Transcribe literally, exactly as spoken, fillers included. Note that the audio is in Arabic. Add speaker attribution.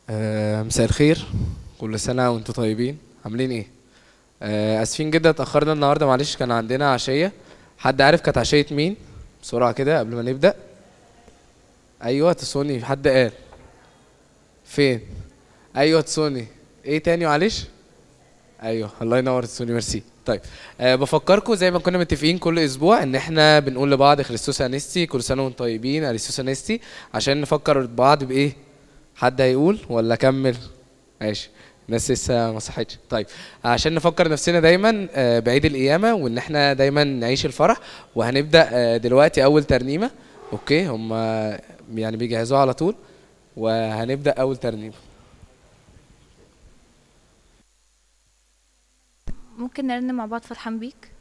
Speaker 1: آه، مساء الخير. كل سنة وانتم طيبين. عاملين ايه؟ آه، اسفين جدا اتأخرنا النهاردة، معلش كان عندنا عشية. حد عارف كانت عشية مين؟ بسرعة كده قبل ما نبدأ. ايوه تسوني، حد قال؟ فين؟ ايوه تسوني. ايه تاني معلش؟ ايوه الله ينور تسوني، ميرسي. طيب، أه بفكركم زي ما كنا متفقين كل اسبوع ان احنا بنقول لبعض خريستوس انستي، كل سنه وانتم طيبين، اريستوس انستي، عشان نفكر بعض بايه. حد هيقول ولا اكمل؟ ماشي. الناس لسه ما صحتش. طيب، عشان نفكر نفسنا دايما آه، بعيد القيامة، وان احنا دايما نعيش الفرح. وهنبدأ آه، دلوقتي اول ترنيمة. اوكي، هم يعني بيجهزوها على طول. وهنبدأ اول ترنيمة.
Speaker 2: ممكن نرنم مع بعض فرحان بيك.